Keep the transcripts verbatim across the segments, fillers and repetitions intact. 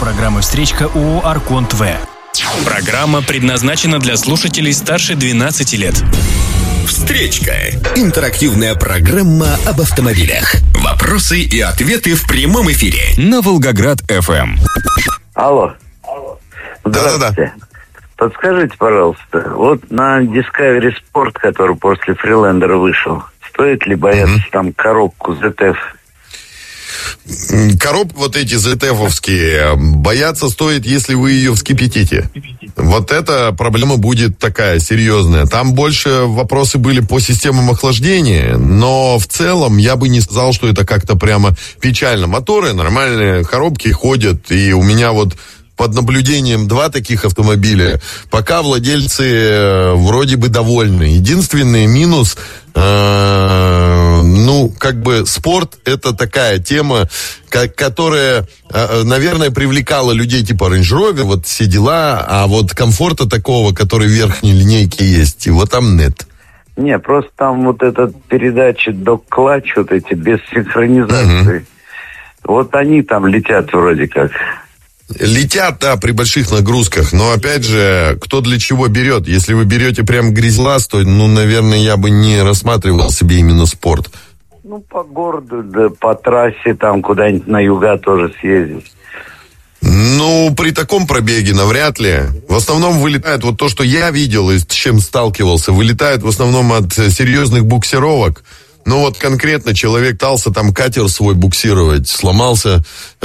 программы «Встречка» ООО «Арконт В». Программа предназначена для слушателей старше двенадцати лет. «Встречка» – интерактивная программа об автомобилях. Вопросы и ответы в прямом эфире на Волгоград-ФМ. Алло. Здравствуйте. Да-да-да. Подскажите, пожалуйста, вот на Discovery Sport, который после Freelander вышел, стоит ли бояться mm-hmm. там коробку зет эф? Коробки вот эти зет эфовские бояться стоит, если вы ее вскипятите. Вот эта проблема будет такая серьезная. Там больше вопросы были по системам охлаждения, но в целом я бы не сказал, что это как-то прямо печально. Моторы нормальные, коробки ходят, и у меня вот под наблюдением два таких автомобиля. Пока владельцы э, вроде бы довольны. Единственный минус, э, ну, как бы спорт — это такая тема, как, которая, э, наверное, привлекала людей типа Range Rover, вот все дела, а вот комфорта такого, который в верхней линейке есть, его там нет. Не, просто там вот эта передача док-клатч, вот эти, без синхронизации. Угу. Вот они там летят вроде как. Летят, да, при больших нагрузках, но, опять же, кто для чего берет. Если вы берете прям грязь-лаз, то, ну, наверное, я бы не рассматривал себе именно спорт. Ну, по городу, да, по трассе, там, куда-нибудь на юга тоже съездить. Ну, при таком пробеге навряд ли. В основном вылетает, вот то, что я видел и с чем сталкивался, вылетает в основном от серьезных буксировок. Ну вот конкретно человек пытался там катер свой буксировать, сломался,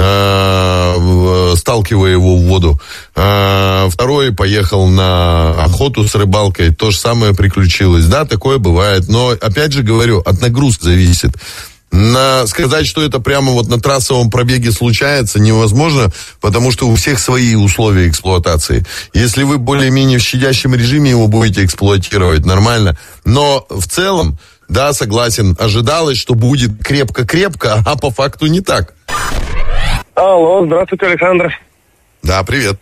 э, сталкивая его в воду. Э, второй поехал на охоту с рыбалкой, то же самое приключилось. Да, такое бывает, но опять же говорю, от нагрузки зависит. На, сказать, что это прямо вот на трассовом пробеге случается, невозможно, потому что у всех свои условия эксплуатации. Если вы более-менее в щадящем режиме его будете эксплуатировать, нормально. Но в целом, да, согласен, ожидалось, что будет крепко-крепко, а по факту не так. Алло, здравствуйте, Александр. Да, привет.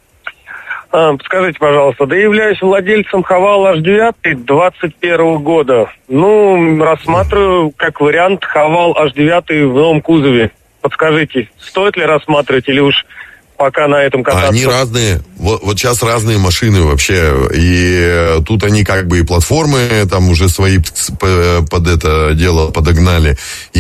А, скажите, пожалуйста, да являюсь владельцем Haval эйч девять двадцать первого года. Ну, рассматриваю как вариант Haval эйч девять в новом кузове. Подскажите, стоит ли рассматривать или уж пока на этом кататься? Они разные. Вот, вот сейчас разные машины вообще. И тут они как бы и платформы там уже свои под это дело подогнали.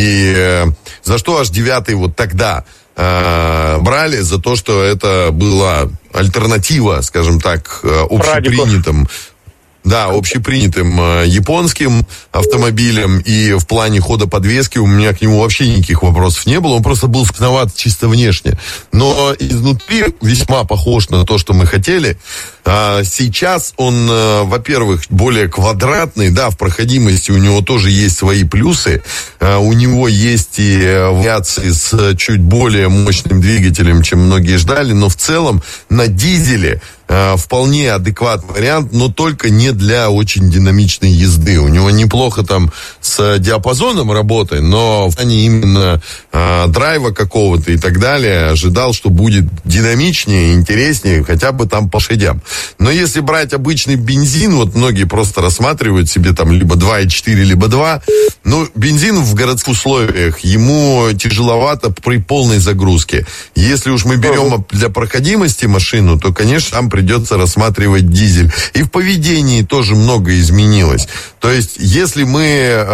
И за что эйч девять вот тогда э, брали? За то, что это была альтернатива, скажем так, общепринятым. Да, общепринятым э, японским автомобилем, и в плане хода подвески у меня к нему вообще никаких вопросов не было, он просто был скучноват чисто внешне. Но изнутри весьма похож на то, что мы хотели. А сейчас он, э, во-первых, более квадратный, да, в проходимости у него тоже есть свои плюсы. А, у него есть и вариации с чуть более мощным двигателем, чем многие ждали, но в целом на дизеле вполне адекватный вариант, но только не для очень динамичной езды. У него неплохо там с диапазоном работы, но в плане именно э, драйва какого-то и так далее ожидал, что будет динамичнее, интереснее, хотя бы там по лошадям. Но если брать обычный бензин, вот многие просто рассматривают себе там либо два и четыре, либо два, ну, бензин в городских условиях, ему тяжеловато при полной загрузке. Если уж мы берем для проходимости машину, то, конечно, там придется рассматривать дизель. И в поведении тоже много изменилось. То есть, если мы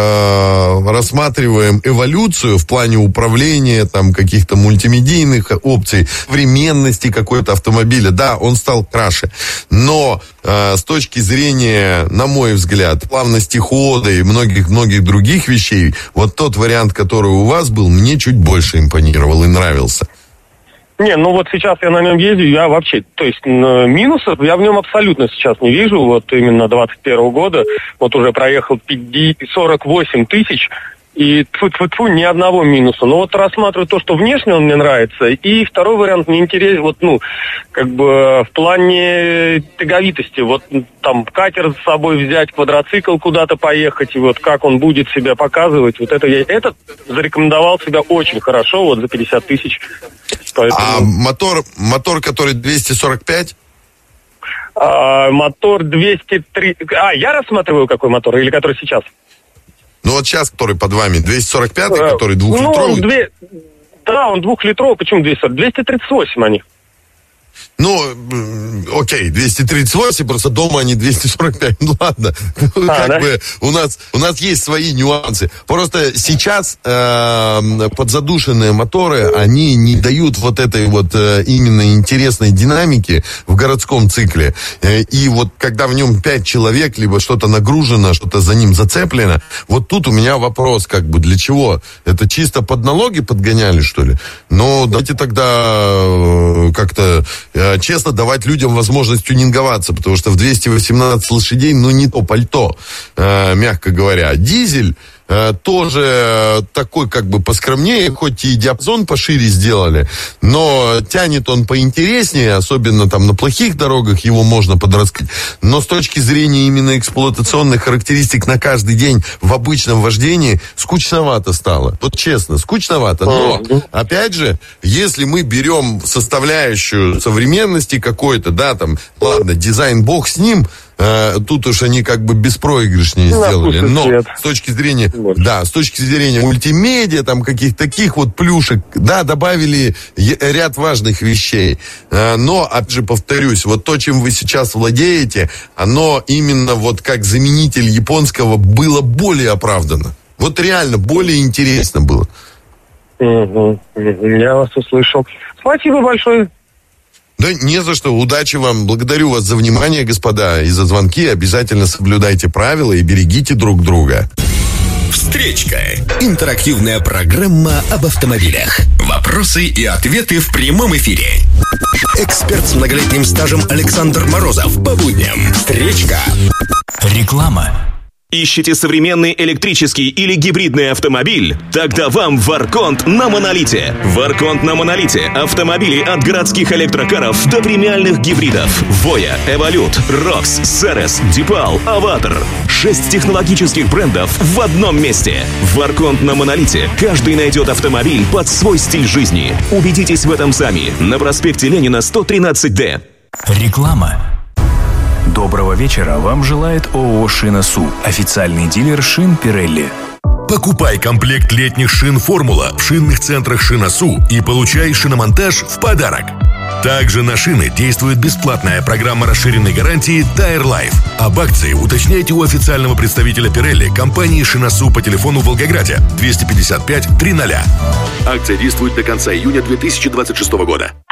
э, рассматриваем эволюцию в плане управления, там, каких-то мультимедийных опций, современности какой-то автомобиля, да, он стал краше. Но э, с точки зрения, на мой взгляд, плавности хода и многих-многих других вещей, вот тот вариант, который у вас был, мне чуть больше импонировал и нравился. Не, ну вот сейчас я на нем езжу, я вообще, то есть минусов я в нем абсолютно сейчас не вижу, вот именно двадцать первого года, вот уже проехал сорок восемь тысяч, и тьфу-тьфу-тьфу, ни одного минуса. Но вот рассматриваю то, что внешне он мне нравится, и второй вариант мне интересен, вот, ну, как бы в плане тяговитости, вот там катер с собой взять, квадроцикл куда-то поехать, и вот как он будет себя показывать, вот это я, этот зарекомендовал себя очень хорошо, вот за пятьдесят тысяч. Поэтому... А мотор, мотор, который двести сорок пять? А, мотор двести три... А, я рассматриваю какой мотор, или который сейчас? Ну вот сейчас, который под вами, двести сорок пятый, который двухлитровый? Ну, две... да, он двухлитровый, почему двести сорок? двести тридцать восемь они. Ну, окей, двести тридцать восемь, просто дома они двести сорок пять. Ну ладно, а, как да? бы у нас, у нас есть свои нюансы. Просто сейчас э, подзадушенные моторы, они не дают вот этой вот э, именно интересной динамики в городском цикле. Э, и вот когда в нем пять человек, либо что-то нагружено, что-то за ним зацеплено, вот тут у меня вопрос, как бы, для чего? Это чисто под налоги подгоняли, что ли? Ну, давайте тогда э, как-то... Э, честно, давать людям возможность тюнинговаться, потому что в двести восемнадцать лошадей, ну, не то пальто, э, мягко говоря. Дизель э, тоже такой, как бы, поскромнее, хоть и диапазон пошире сделали, но тянет он поинтереснее, особенно там на плохих дорогах его можно подраскать. Но с точки зрения именно эксплуатационных характеристик на каждый день в обычном вождении скучновато стало. Вот честно, скучновато. Но, опять же, если мы берем составляющую современности какой-то, да, там, ладно, дизайн бог с ним, э, тут уж они как бы беспроигрышнее ну, сделали. Но цвет. с точки зрения, вот. да, с точки зрения мультимедиа, там, каких-то таких вот плюшек, да, добавили ряд важных вещей. Э, но, опять же, повторюсь, вот то, чем вы сейчас владеете, оно именно вот как заменитель японского было более оправдано. Вот реально более интересно было. Я вас услышал. Спасибо большое. Да не за что. Удачи вам. Благодарю вас за внимание, господа, и за звонки. Обязательно соблюдайте правила и берегите друг друга. Встречка. Интерактивная программа об автомобилях. Вопросы и ответы в прямом эфире. Эксперт с многолетним стажем Александр Морозов. По будням. Встречка. Реклама. Ищете современный электрический или гибридный автомобиль? Тогда вам Ворконт на Монолите. Ворконт на Монолите. Автомобили от городских электрокаров до премиальных гибридов. Voya, Evolute, Rox, Ceres, Deepal, Avator. Шесть технологических брендов в одном месте. Ворконт на Монолите. Каждый найдет автомобиль под свой стиль жизни. Убедитесь в этом сами. На проспекте Ленина сто тринадцать дэ. Реклама. Доброго вечера вам желает ООО «Шина-Су», официальный дилер шин Pirelli. Покупай комплект летних шин «Формула» в шинных центрах «Шина-Су» и получай шиномонтаж в подарок. Также на шины действует бесплатная программа расширенной гарантии Tire Life. Об акции уточняйте у официального представителя Pirelli компании «Шина-Су» по телефону в Волгограде двести пятьдесят пять триста. Акция действует до конца июня две тысячи двадцать шестого года.